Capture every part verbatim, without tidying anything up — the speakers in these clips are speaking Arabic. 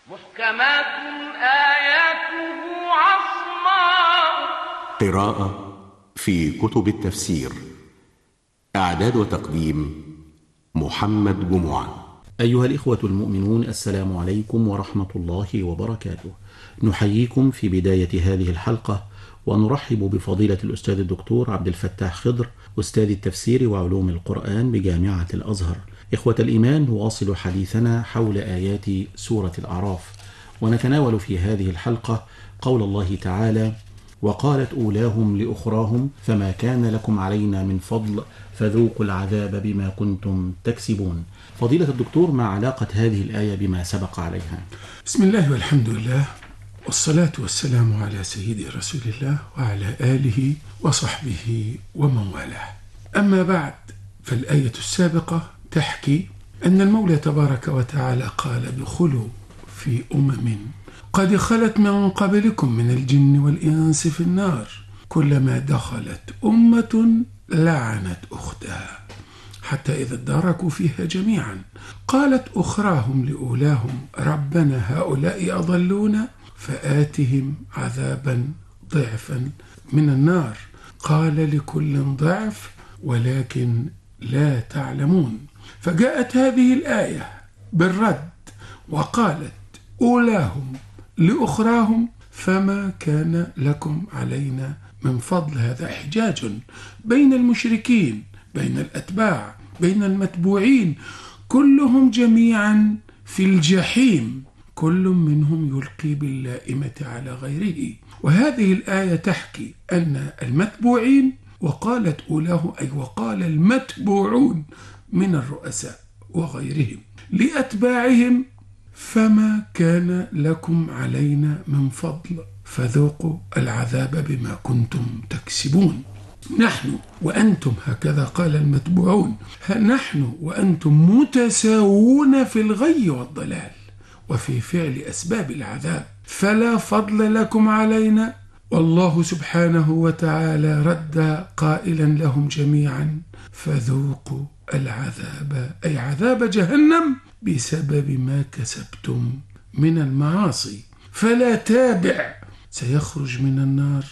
محكمات آياته عصماء. قراءة في كتب التفسير. إعداد وتقديم محمد جمعة. أيها الإخوة المؤمنون، السلام عليكم ورحمة الله وبركاته. نحييكم في بداية هذه الحلقة ونرحب بفضيلة الأستاذ الدكتور عبد الفتاح خضر، أستاذ التفسير وعلوم القرآن بجامعة الأزهر. إخوة الإيمان، نواصل حديثنا حول آيات سورة الأعراف، ونتناول في هذه الحلقة قول الله تعالى: وقالت أولاهم لأخراهم فما كان لكم علينا من فضل فذوقوا العذاب بما كنتم تكسبون. فضيلة الدكتور، ما علاقة هذه الآية بما سبق عليها؟ بسم الله والحمد لله، والصلاة والسلام على سيد رسول الله وعلى آله وصحبه ومن والاه. أما بعد، فالآية السابقة تحكي أن المولى تبارك وتعالى قال: ادخلوا في أمم قد خلت من قبلكم من الجن والإنس في النار كلما دخلت أمة لعنت أختها حتى إذا اداركوا فيها جميعا قالت أخراهم لأولاهم ربنا هؤلاء أضلونا فآتهم عذابا ضعفا من النار قال لكل ضعف ولكن لا تعلمون. فجاءت هذه الآية بالرد وقالت أولاهم لأخراهم فما كان لكم علينا من فضل. هذا احتجاج بين المشركين، بين الأتباع، بين المتبوعين، كلهم جميعا في الجحيم، كل منهم يلقي باللائمة على غيره. وهذه الآية تحكي أن المتبوعين، وقالت أولاه أي وقال المتبوعون من الرؤساء وغيرهم لأتباعهم فما كان لكم علينا من فضل فذوقوا العذاب بما كنتم تكسبون. نحن وأنتم، هكذا قال المتبوعون، نحن وأنتم متساوون في الغي والضلال وفي فعل أسباب العذاب، فلا فضل لكم علينا. والله سبحانه وتعالى رد قائلا لهم جميعا: فذوقوا العذاب أي عذاب جهنم بسبب ما كسبتم من المعاصي. فلا تابع سيخرج من النار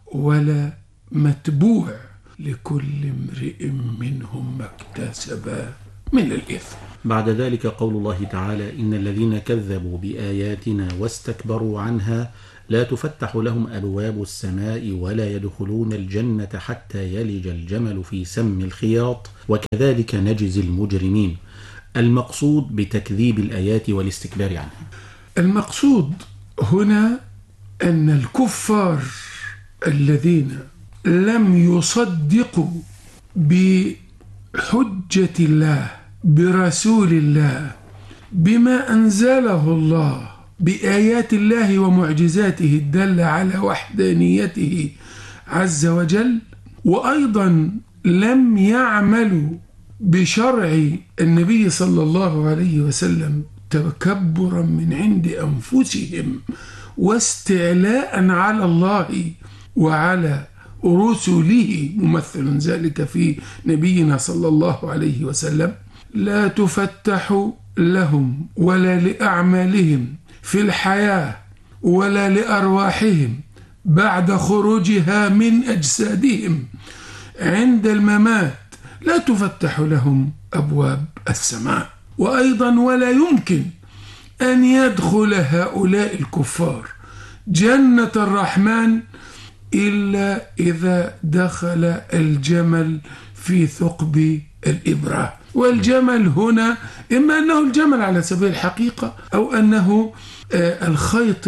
ولا متبوع، لكل امرئ منهم ما اكتسب من الإثم. بعد ذلك قول الله تعالى: إن الذين كذبوا بآياتنا واستكبروا عنها لا تفتح لهم أبواب السماء ولا يدخلون الجنة حتى يلج الجمل في سم الخياط وكذلك نجزي المجرمين. المقصود بتكذيب الآيات والاستكبار عنها، المقصود هنا أن الكفار الذين لم يصدقوا بحجة الله برسول الله بما أنزله الله بآيات الله ومعجزاته الدالة على وحدانيته عز وجل، وأيضا لم يعملوا بشرع النبي صلى الله عليه وسلم تكبرا من عند أنفسهم واستعلاء على الله وعلى رسله، ممثل ذلك في نبينا صلى الله عليه وسلم، لا تفتح لهم ولا لأعمالهم في الحياة ولا لأرواحهم بعد خروجها من أجسادهم عند الممات، لا تفتح لهم أبواب السماء. وأيضا ولا يمكن أن يدخل هؤلاء الكفار جنة الرحمن إلا إذا دخل الجمل في ثقب الإبرة. والجمل هنا إما أنه الجمل على سبيل الحقيقة أو أنه الخيط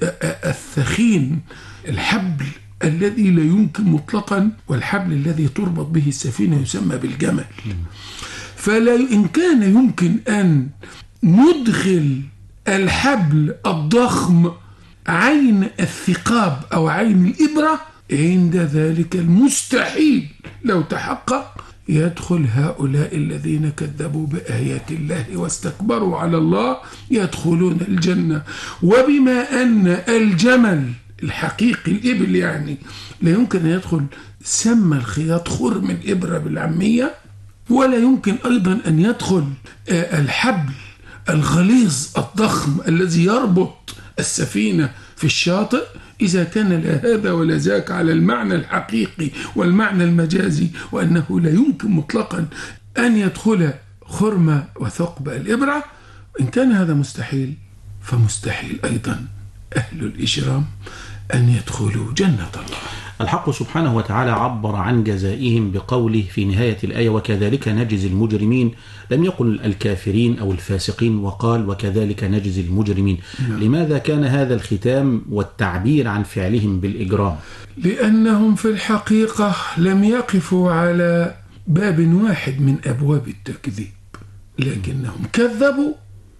الثخين، الحبل الذي لا يمكن مطلقا، والحبل الذي تربط به السفينة يسمى بالجمل. فلا إن كان يمكن أن ندخل الحبل الضخم عين الثقاب أو عين الإبرة، عند ذلك المستحيل لو تحقق يدخل هؤلاء الذين كذبوا بآيات الله واستكبروا على الله يدخلون الجنة. وبما أن الجمل الحقيقي الإبل يعني لا يمكن أن يدخل سم الخياط خرم الإبرة بالعامية، ولا يمكن أيضا أن يدخل الحبل الغليظ الضخم الذي يربط السفينة في الشاطئ، إذا كان لا هذا ولا ذاك على المعنى الحقيقي والمعنى المجازي، وأنه لا يمكن مطلقا أن يدخل خرم وثقب الإبرة، إن كان هذا مستحيل فمستحيل أيضا أهل الإجرام أن يدخلوا جنة الله. الحق سبحانه وتعالى عبر عن جزائهم بقوله في نهاية الآية: وكذلك نجزي المجرمين. لم يقل الكافرين أو الفاسقين، وقال وكذلك نجزي المجرمين. نعم. لماذا كان هذا الختام والتعبير عن فعلهم بالإجرام؟ لأنهم في الحقيقة لم يقفوا على باب واحد من أبواب التكذيب، لكنهم كذبوا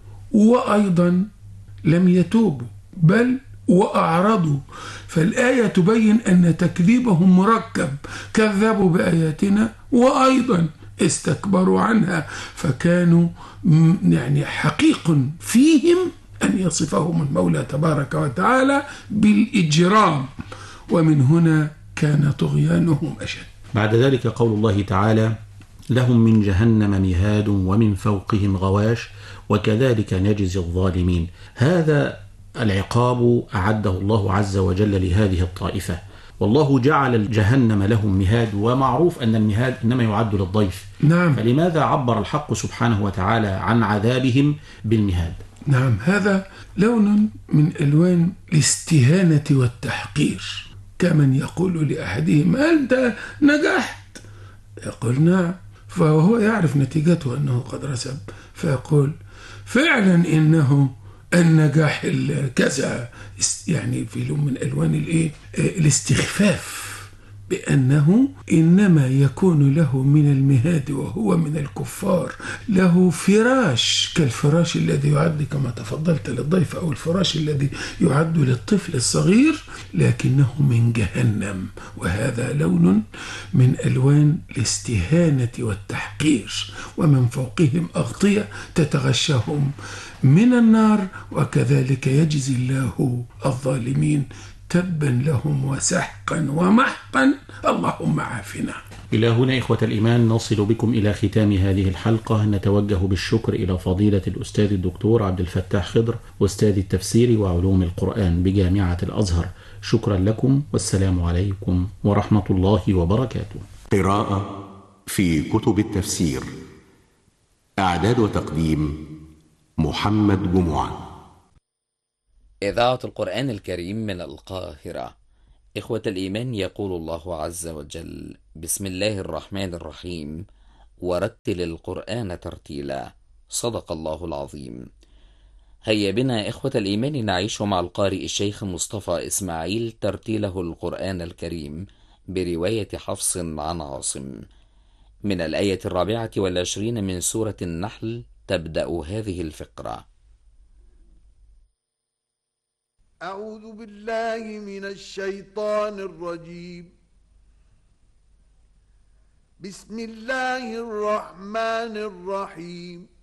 وأيضا لم يتوبوا بل وأعرضوا. فالآية تبين أن تكذيبهم مركب، كذبوا بآياتنا وأيضا استكبروا عنها، فكانوا يعني حقيق فيهم أن يصفهم المولى تبارك وتعالى بالإجرام، ومن هنا كان طغيانهم أشد. بعد ذلك قول الله تعالى: لهم من جهنم مهاد ومن فوقهم غواش وكذلك نجزي الظالمين. هذا العقاب أعده الله عز وجل لهذه الطائفة، والله جعل جهنم لهم مهاد، ومعروف أن المهاد إنما يعد للضيف. نعم. فلماذا عبر الحق سبحانه وتعالى عن عذابهم بالمهاد؟ نعم، هذا لون من ألوان الاستهانة والتحقير، كمن يقول لأحدهم: أنت نجحت، يقول نعم، فهو يعرف نتيجته أنه قد رسب، فيقول فعلا إنه النجاح الكذا، يعني في لون من ألوان الإيه؟ الاستخفاف بأنه إنما يكون له من المهاد وهو من الكفار له فراش كالفراش الذي يعد كما تفضلت للضيف، أو الفراش الذي يعد للطفل الصغير، لكنه من جهنم. وهذا لون من ألوان الاستهانة والتحقير. ومن فوقهم أغطية تتغشاهم من النار وكذلك يجزي الله الظالمين. تبا لهم وسحقا ومحقا، اللهم عافنا. إلى هنا إخوة الإيمان نصل بكم إلى ختام هذه الحلقة. نتوجه بالشكر إلى فضيلة الأستاذ الدكتور عبد الفتاح خضر، أستاذ التفسير وعلوم القرآن بجامعة الأزهر. شكرا لكم، والسلام عليكم ورحمة الله وبركاته. قراءة في كتب التفسير. إعداد وتقديم محمد جمعة. إذاعة القرآن الكريم من القاهرة. إخوة الإيمان، يقول الله عز وجل: بسم الله الرحمن الرحيم، ورتل القرآن ترتيلا. صدق الله العظيم. هيا بنا إخوة الإيمان نعيش مع القارئ الشيخ مصطفى إسماعيل ترتيله القرآن الكريم برواية حفص عن عاصم من الآية الرابعة والعشرين من سورة النحل. تبدأ هذه الفقرة: أعوذ بالله من الشيطان الرجيم. بسم الله الرحمن الرحيم.